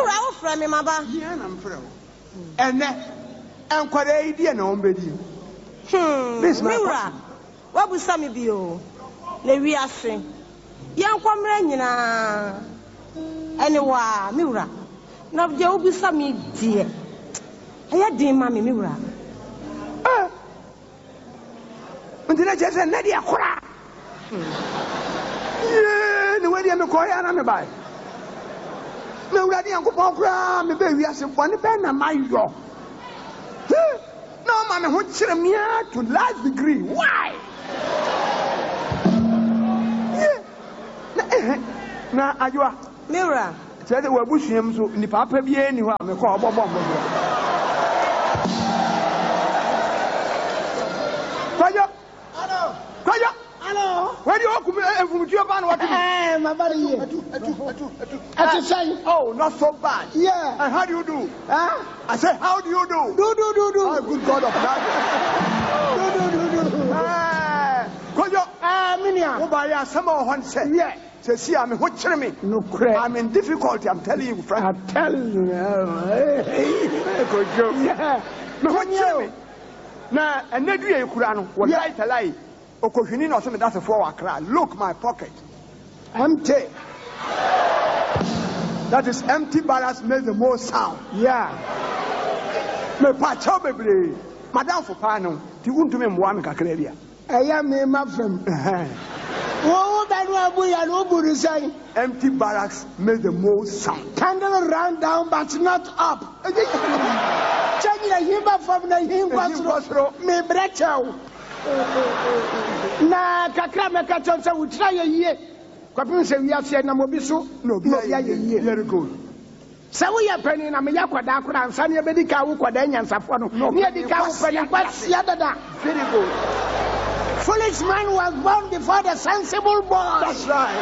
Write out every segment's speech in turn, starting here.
wura friend me maba. Yeah, I'm friend. And kware idea na ombedi. This me wura. Wa busa me bio. Na wi ase. Yan kwamra nyina. Ene wa me wura. Na je obusa me die. Aya din ma me wura. Ndina jese na dia kura. Yeah, no way me ko ya na me bai. Me wura di yankopon kura me be wi ase fo ne be na mayo. No man who chire me to last degree. Why? Yeah. Na ajwa. Mira. Say the wabusuam so ni papa bi eni ho a me ko obobom. Kwajo. Hello. Kwajo. Hello. Where you come from you ban what? My body here. Oh, not so bad. Yeah. And how do you do? Huh? I said, how do you do? Do. Oh, good God of that. Kwajo. Minia. Who buy ya some of one say? Yeah. Say, see, I'm watching me. No crap. I'm in difficulty, I'm telling you, friend. I'm telling you. Kwajo. Yeah. Me watching me. Na enedu ye kura no wo lie talai okohwini na so me that for wakra. Look my pocket empty. That is empty barrels make the most sound. Yeah. Me pa chow bebre madam for pa no ti untumi mwa me kakra bia. Eya me ma fam. Wo ba no abu ya no buru say Empty barracks make the most sound. Candle run down but not up. Change the himba from the himba me brechow. Na kakra me ka tonsa wutra ye kwapim se wi ase na mobi so no bi ye Very good. Sa wo ya pani na me yakwada akora ansa ne be di ka wo kwada nyansafo no ne di ka wo pani kwasia dada. Very good. Foolish man was born before the sensible boy. That's right.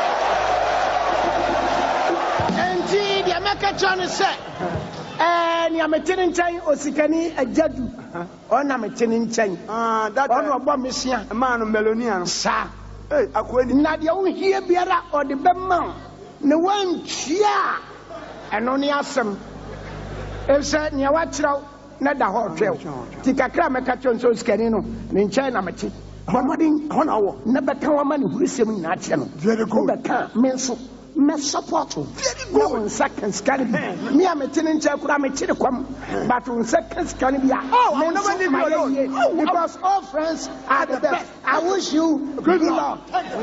And the American John said, and you're maintaining chain or sikani a jadu. On a maintaining chain. That one of Bomissia, a man of Melonian. Sir. Hey, I couldn't. Not your own here, Biara or the Bemman. No one cheer. And only ask them. If said, near what trout, not the hotel. Tikakra Macachon so scanino, in China Machi. Honoring honor, never come a man who is in national. Very good. Menso. Me support very good. No seconds can be. Me am a tenant check. I'm a chiliquam, but on seconds can be. Oh, I never leave you alone. Because all friends are the best. I wish you good luck.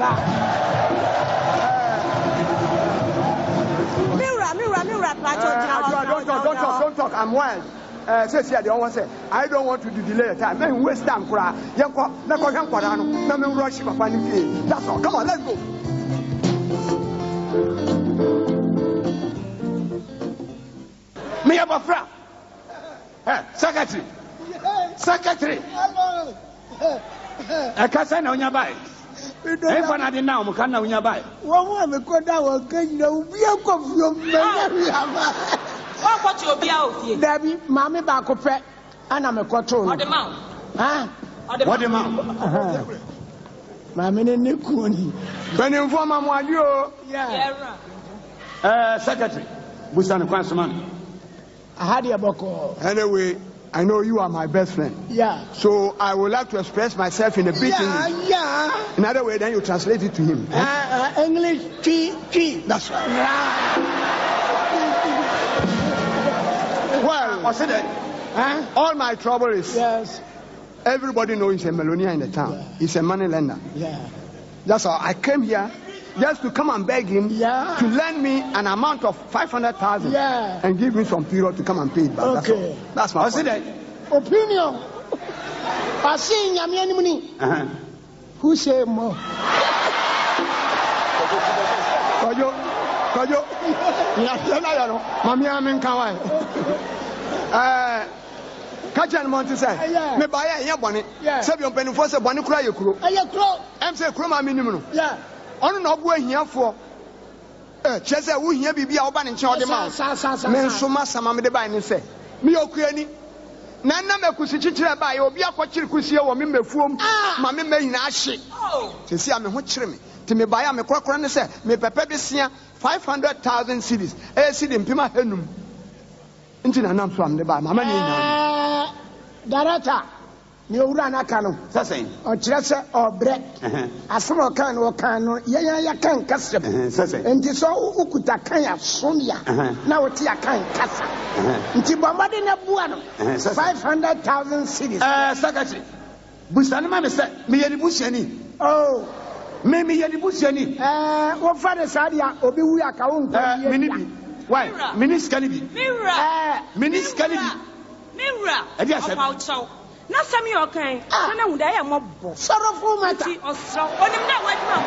Mira. Don't talk. I'm wild. Says here, the one say, I don't want to delay time. Men waste time. That's all. Come on, let's go. Me have a friend. Secretary. I can't say no nearby. If one had now, we can't know nearby. One woman could now get no beer of your What you be out here? Debbie, Mammy Bacope, and I'm a control. What the mount? What the mount? Mammy Nikuni. When you inform you, Yeah. Secretary. Busan Kwansman. I had a boko. Anyway, I know you are my best friend. Yeah. So I would like to express myself in a bit English. Yeah. Another way, then you translate it to him. English, T. That's right. Well, I said that. All my trouble is everybody knows he's a Melonia in the town. Yeah. He's a money lender. Yeah. That's how I came here just to come and beg him to lend me an amount of 500,000 and give me some period to come and pay it back. Okay. That's my point. Opinion. I see Yamiani. Who say more? Kojo. Mami amin kawai. Kajan Monte say, me buy a yabonny. Sabion penny for a bonny cry. I'm say, Croma minimum. Yeah. On no boy here for Chesa, who here be our banning child. Men so much some of the binding say, me okuni. Nana me kusichira by Obia Quachir Kusia or Mimbe Fum, Mammy may not shake. To see I'm a watcher me. to me buy me crocron say me pepe besia 500,000 cedis cedi mpima henum nti na nam so am de ba mama ni nyina director me owura na ka no sasɛn o kire se obre asem kan no kan no ya kan kasem sasɛn nti so ukuta kan ya somia na wote ya kan kasa nti bomade na bua no 500,000 cedis secretary busani ma me se me yɛ ni busiani oh me yɛ ni busiani wo fa de sadia obi wu aka wo nko me ni bi why minister ni bi minister ni bi Mira edi asem na sami okan na hu da ya mobo sorrowful matter ti osro onim da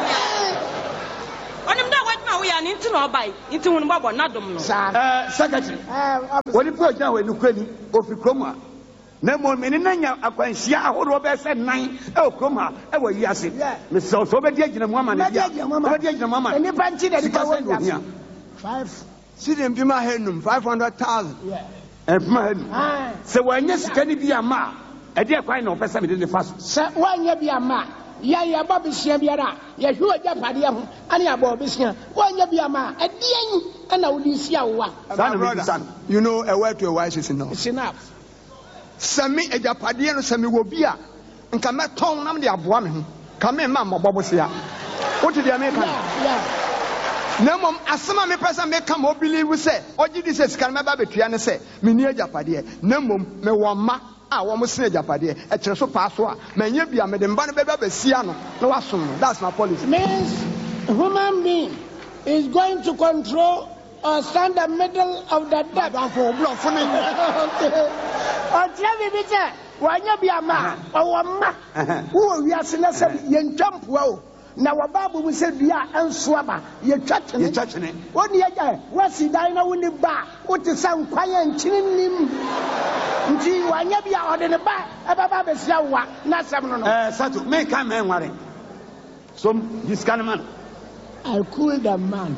wadma wo ya ni nti na obai nti hu bobo na dom no secretary woni po gya we nukwani ofi krom a na mo me na nya akwanhia ahoro be se nan krom a wo yi ase me so be di agina mu ama na dia be di agina mu ama ni panchi da ka wo ya 5 cedi mpima henum 500,000 mpima henum se wanya sika ni bi ama edi ekwan na opesa me de fa so se wanya bi ama ya ba bisia biara ya hwe oja pade ho ane aba obisia wanya bi ama edi an na wudi sia wo you know a word to a wise is enough. It's enough. Sami ejapade no sami wo bi a nka meton nam de aboa me ho ka me ma mobbo sia what did you make na mom asema me pesa me ka mo believe say oji di say sika me ba betua ne say me ni ejapade na mom me wo ma a wo mo sene ejapade e kire so pa so a manya bia me de mba no be ba sia no na wasom no. That's my policy. Means human being is going to control or stand the middle of the debt. For block for me. O tell me wanya bia ma o ma wo wi ase na se ye ntwampoa o na wababu mu se bia enso aba ye twatene woni ye ja wasi dan na woni ba wote san kwanye nchinim nti wanya bia ode ne ba baba be sia wa na sem no Sato me ka me nware so this kind of man I cool the man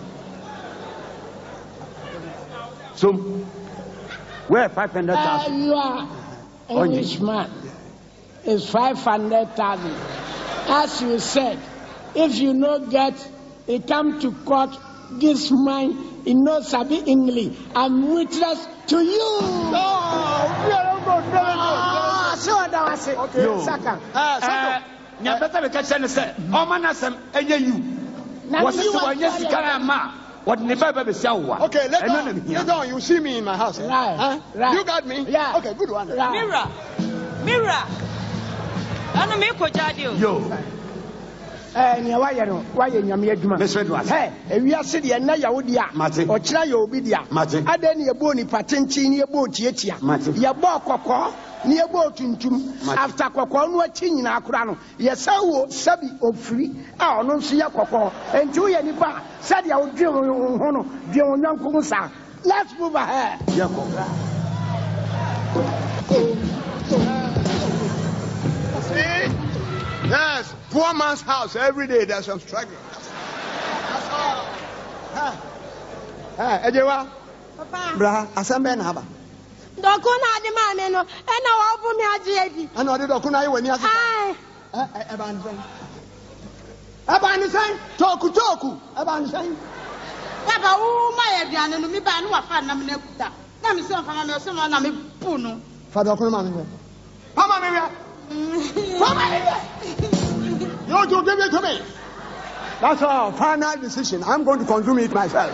so where 500,000 you are Englishman is 500,000 as you said. If you no get, he come to court, this man, he no sabi English. I'm witness to you. So that was it. Okay. Second. Nya better be catch and say, "Oh man, asem enye you." Was it one yes ma? What never be sawa. Okay, let's go. You see me in my house. Right. Right. You got me? Yeah. Okay, good one. Mira. Ana me ko jadio. Yo. Nya waye nyame adwuma. Hey, ewiase de na yawodi a. O kira ye obi dia. Ade ne ebo ni patenchi ne ebo tietia. Ye bo kokko ne ebo tuntum. After kokko no achi nyina akora no. Ye sawo sabi ofiri a ono nso ye kokko. Enti wo ye nipa said ya odwe ho no, dwe onyanko mu sa. Let's move ahead. Yes, poor man's house every day. There's some struggling. That's all. Ejewa. Papa. Bra, asambe na haba. Dokuna adi mame no, ena wa obu mi aji edi. Ana odi dokuna yi wani ase. Ebani sen. Toku. Ebani sen. Papa wo ma ye duane no mi ba no wa fa na me na kuta. Na me se fa me so na me pu no. Fa dokuna ma me. Mama me ya. You to give it to me. That's our final decision. I'm going to consume it myself.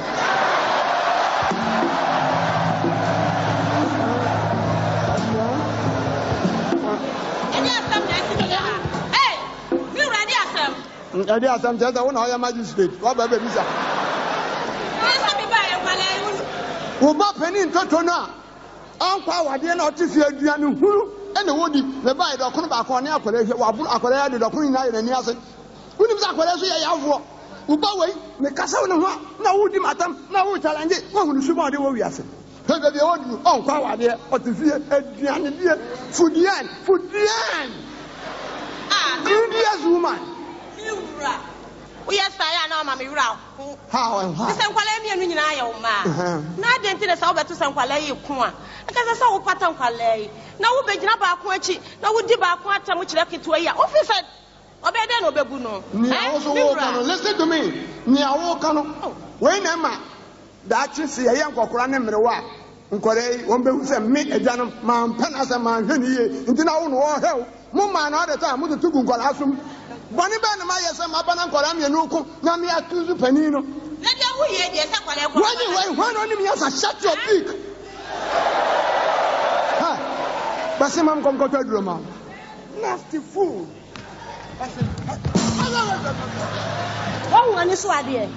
Hey, you ready asem? Ready asem tell the one higher magistrate. What baby visa? Wo ba penin toto na. Anfa wade na otifi aduane huru. Ene wodi me ba ide okono ba ko ne akwara hwe wa bu akwara ya de okono ina ye ni ase woni bi akwara so ye yafo wo ba wei me kasa wo ne ho na wodi matam na wo challenge wo hunu su ba de wo wi ase he be de wodi on kwa wa de otifie aduane die fudian India's woman Miura we are say na ma Miura how senkwala mi anu nyina ya wo ma na de ntine sa wo beto senkwala yi ku a nka sa wo pata nkwala yi na wo begina ba ko achi na wo di ba ko atam kire keto yi a officer Obede no bebu no. Listen to me. Niawo kano. When Emma, that you see a young Koran and Mrewa, Nkore, one be say me a janum, man, penas and man, into our own war hell. Mumma, all the time, with the two Gulasum. Boniban, my yes, and Mapan and Koram, Yanuko, Namia to Penino. Let you hear, yes, why don't you shut your beak? Basimam come to Roma. Nasty fool. Oh, and this one, dear.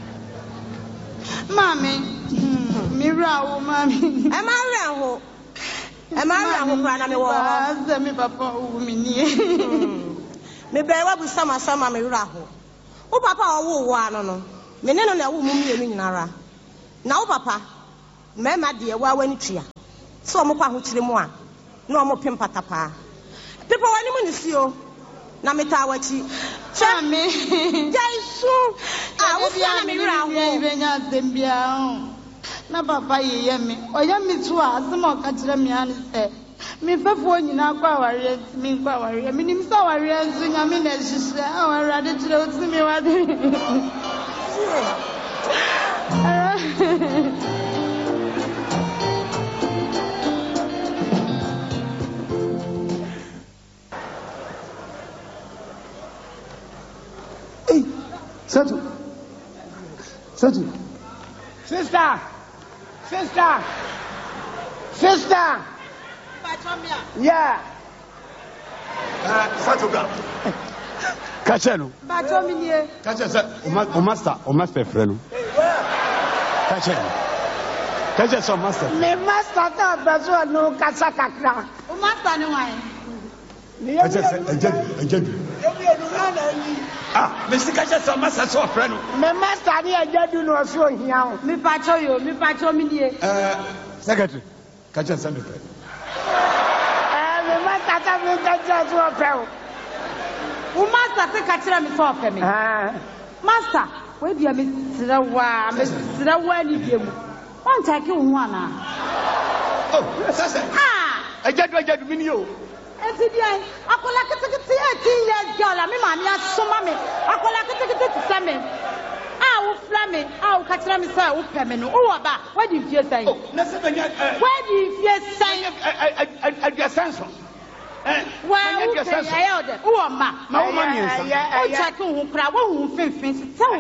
Mommy, Mira, mommy. Am I around? Am I around? Me papa, woman. Me bear up with some me raho. Oh, papa, oh, one, me no na woman, me nara. Now, papa, Mamma dear, why when it's here? So, Mopa who chilimoa. No more pimpatapa. People want to see you. Namitawachi. Chammy, Jaisu. I was young, me na papa yemi. Or yummy to us, the more catch said. Me before you now quawari, me quawari. I mean, him so I realizing I mean, as you say, oh, I rather to see me what. Hey, settle. Sister. Yeah. Settle down. Kachelo. Batomini. Kachelo, o master friend. Kachelo, master. Me master ta bezo no kasa kakra. O master ni why? Kachelo. Ah, Mr. Kachelo, master so friend. Me master ni ajadu no so hia. Me pacho mi die. Secretary. Kachelo secretary. Me master ta me kachelo so friend. O master se kachira me so friend me. Master, we bia me sirawa ni bia mu. On take wo ho ana. Oh, sasa. Ajadu mi ni o. Eti dia, akola ketekete 18 years girl, me mama asoma me. Akola ketekete ti se me. Wo fla me, wo kachira me say wo pɛ me no. Wo ba, where do you feel say? Oh, na se banya. Where do you feel say? Aduasanso. Well, oh, ma, check who cry, who fin, so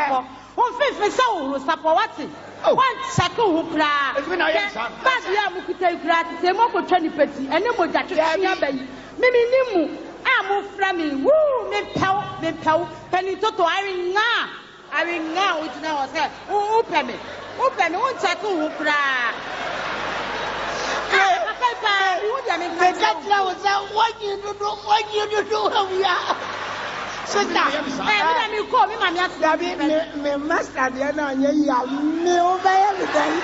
what? One second who cry. But you have to take gratis, a more 20 petty, and no more that you Mimi Nimu, I'm flaming, woo, me pow, penny toto, I ring now, which now said, open me, one second who cry. What you do, sister, me call me, me master, they are not me over everything.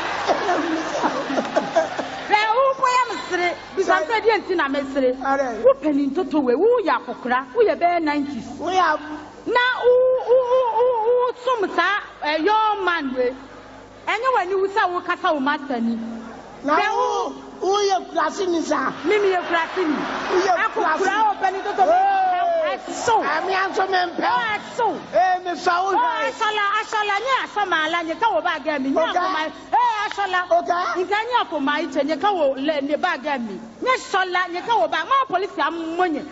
Because I didn't see a message. Who penny to away, who ya for we are bare 90s. We have now, some a young man way. Anyone you saw Castle Master. Now, who you classing, sir? Mimi, you're classing. I could open it to so I'm young men. So, Miss Saul, I shall not you go back at me. I shall you can for my and you go let me back at me. Yes, shall let you go back. More police, I'm money.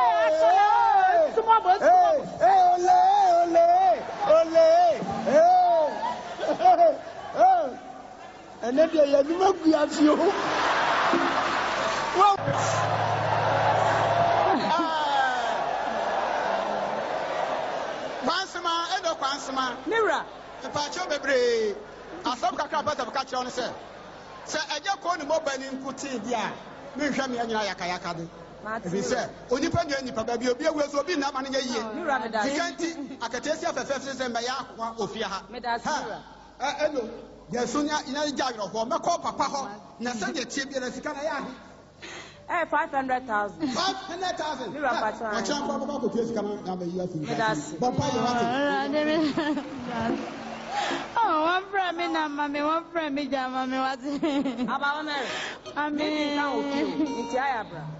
And then you look at you. Mira, the Pacho Bebre, a some cacabata of catch on, sir. Sir, I just call him open in Kuti, dear. Me, Shami and Yakayaka. If he said, only penny, baby, you'll be able to be not money a year. I can tell you for 50 and by Yakwa of Yaha. Hello, yes, soon in a jagger of my call Papa, Nasanya Chip, and a Canaya. 500,000. 500,000. Mira, I can't probably just come out oh, one friend, me, mammy, one friend, me, mammy, what's it? About America. I mean, it's Iabra.